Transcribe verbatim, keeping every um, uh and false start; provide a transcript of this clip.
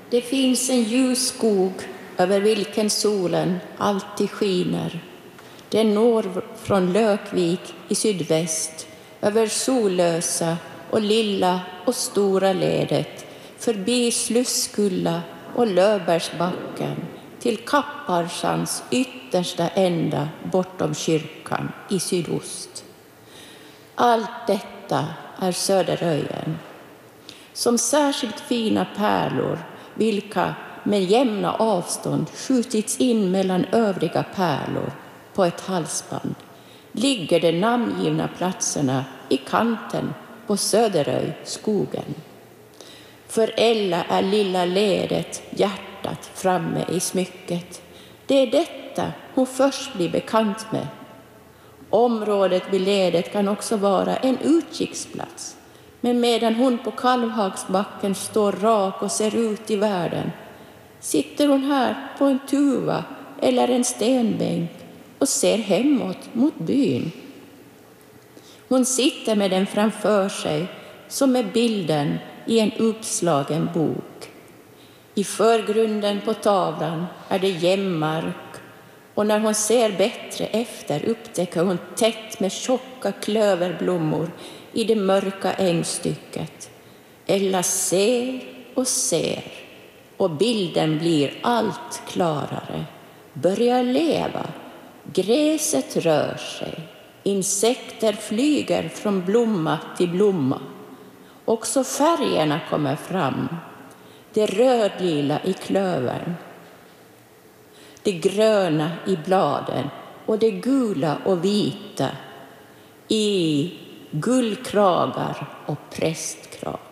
Det finns en ljus skog över vilken solen alltid skiner. Den når från Lökvik i sydväst, över Sollösa och Lilla och Stora ledet, förbi Slusskulla och Löfbergsbacken till Kapparsans yttersta ända bortom kyrkan i sydost. Allt detta är Söderöjen, som särskilt fina pärlor, vilka med jämna avstånd skjutits in mellan övriga pärlor på ett halsband, ligger de namngivna platserna i kanten på Söderöj, skogen. För Ella är Lilla ledet hjärtat framme i smycket. Det är detta hon först blir bekant med. Området vid ledet kan också vara en utkiksplats. Men medan hon på Kalvhagsbacken står rak och ser ut i världen, sitter hon här på en tuva eller en stenbänk och ser hemåt mot byn. Hon sitter med den framför sig som är bilden i en uppslagen bok. I förgrunden på tavlan är det jämmark, och när hon ser bättre efter upptäcker hon tätt med tjocka klöverblommor i det mörka ängstycket. Ella ser och ser, och bilden blir allt klarare. Börjar leva, gräset rör sig, insekter flyger från blomma till blomma. Också färgerna kommer fram, det rödlila i klövern, det gröna i bladen och det gula och vita i gullkragar och prästkragar.